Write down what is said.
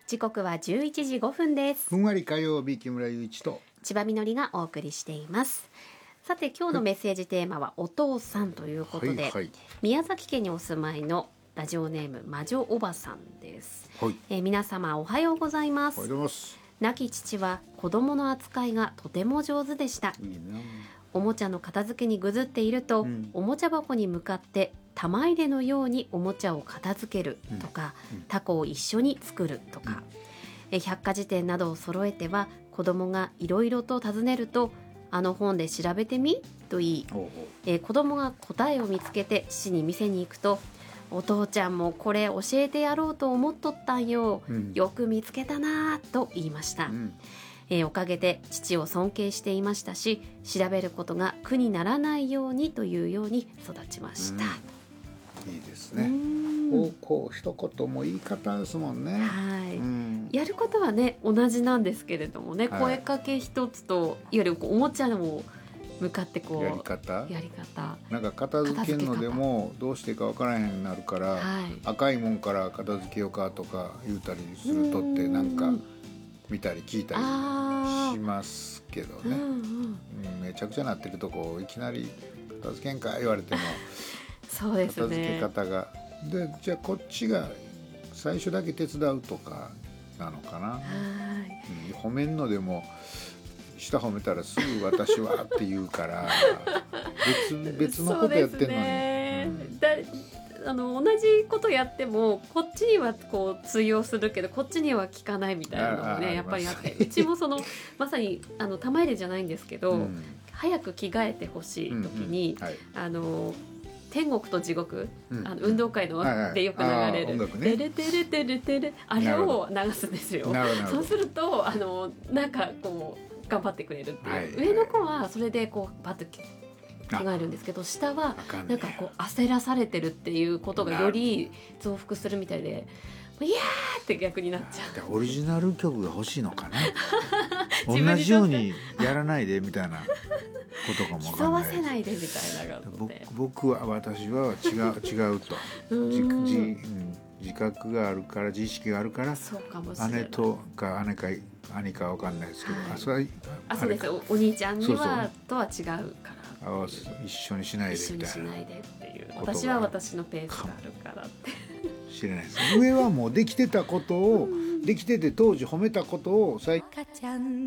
時刻は11時5分です。 ふんわり火曜日、木村祐一と千葉みのりがお送りしています。さて今日のメッセージテーマはお父さんということで、宮崎県にお住まいのラジオネーム魔女おばさんです。皆様おはようございます。 おはようございます。 亡き父は子供の扱いがとても上手でした。 いいな。 おもちゃの片付けにぐずっていると、おもちゃ箱に向かって玉入れのようにおもちゃを片付けるとか、タコを一緒に作るとか、百科事典などを揃えては子供がいろいろと尋ねると、あの本で調べてみと言い、子供が答えを見つけて父に見せに行くと、お父ちゃんもこれ教えてやろうと思っとったんよ、よく見つけたなと言いました。おかげで父を尊敬していましたし、調べることが苦にならないようにというように育ちました。 いいですね。こう一言も言い方ですもんね。 やることはね同じなんですけれどもね、声かけ一つといわゆるおもちゃを向かってこうやり方なんか片付けるのでもどうしていいか分からへんになるから、赤いもんから片付けようかとか言うたりするとってなんか見たり聞いたりしますけどね、めちゃくちゃなってるとこいきなり片付けんか言われてもそうですね、 片付け方がで、じゃあこっちが最初だけ手伝うとかなのかな。褒めんのでも下褒めたらすぐ私はって言うから別のことやってんのに、 同じことやってもこっちにはこう通用するけどこっちには効かないみたいなのもねやっぱりあって、うちもまさに玉入れじゃないんですけど、早く着替えてほしい時に、天国と地獄、運動会のでよく流れるテレテレテレテレ、あれを流すんですよ。そうするとなんかこう頑張ってくれるっていう、上の子はそれでこうバッと着替えるんですけど、下はなんかこう焦らされてるっていうことがより増幅するみたいで、いやーって逆になっちゃう。 オリジナル曲が欲しいのかな同じようにやらないでみたいなことかも分かんない。 競わせないでみたいなことで、 私は違うと自覚があるから、自意識があるから、姉とか姉か兄か分かんないですけど、そうです、 お兄ちゃんにはとは違うから一緒にしないでみたいな、 私は私のペースがあるからって知らないです。上はもうできてたことをできてて当時褒めたことを最近